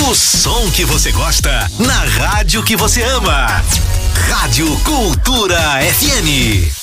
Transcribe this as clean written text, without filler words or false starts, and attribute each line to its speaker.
Speaker 1: O som que você gosta, na rádio que você ama. Rádio Cultura FM.